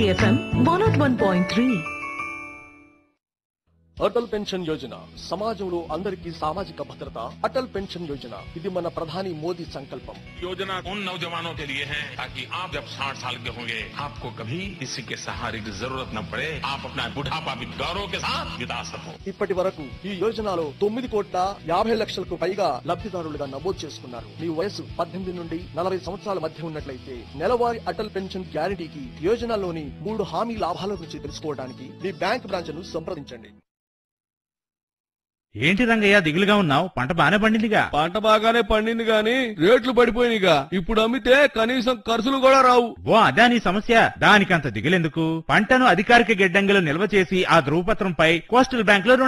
City FM 101.3. Atal pension Yojana సమాజంలో అందరికీ సామాజిక భద్రత. అటల్ పెన్షన్ యోజన ఇది మన ప్రధాని మోదీ సంకల్పం. योजना उन नौजवानों के लिए है ताकि आप जब 60 साल के होंगे आपको कभी किसी के सहारे की जरूरत न पड़े, आप अपना बुढ़ापा भी गौरव के साथ बिता सको. ఇప్పటి వరకు ఈ యోజనలో 9,50,00,000కు పైగా లబ్ధిదారులుగా నమోదు చేసుకున్నారు. మీ వయసు 18 నుండి 40 సంవత్సరాల మధ్య ఉన్నట్లయితే నెలవారీ అటల్ పెన్షన్ గ్యారంటీకి యోజనలోని 3 హామీ లాభాల గురించి తెలుసుకోవడానికి మీ బ్యాంక్ బ్రాంచ్ ను సంప్రదించండి. ఏంటి రంగయ్య దిగులుగా ఉన్నావు? పంట బానే పండిందిగా? పంట బాగానే పండింది గాని రేట్లు పడిపోయినాయిగా. ఇప్పుడు అమ్మితే కనీసం ఖర్చులు కూడా రావు. ఓ అదా నీ సమస్య? దానికంత దిగులెందుకు? పంటను అధికారిక గిడ్డంగిలో నిల్వ చేసి ఆ ధృవపత్రంపై కోస్టల్ బ్యాంక్ లో